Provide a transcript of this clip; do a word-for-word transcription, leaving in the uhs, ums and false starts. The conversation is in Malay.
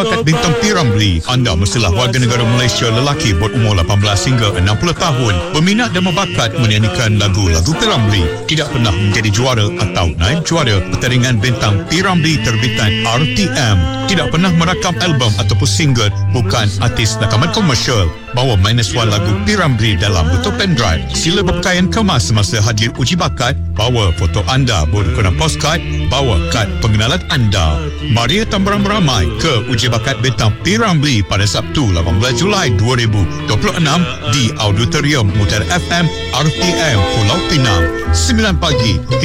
Bakat bintang P. Ramlee. Anda mestilah warga negara Malaysia lelaki berumur lapan belas hingga enam puluh tahun berminat dan berbakat menyanyikan lagu-lagu P. Ramlee. Tidak pernah menjadi juara atau naib juara pertandingan bintang P. Ramlee terbitan R T M. Tidak pernah merakam album ataupun single, bukan artis rakaman komersial. Bawa minus one lagu P. Ramlee dalam bentuk pendrive. Sila berpakaian kemas semasa hadir uji bakat. Bawa foto anda berkenaan postcard. Bawa kad pengenalan anda. Mari datang beramai-ramai ke uji bakat bintang P. Ramlee pada Sabtu lapan belas Julai dua ribu dua puluh enam di Auditorium Mutiara F M R T M Pulau Pinang sembilan pagi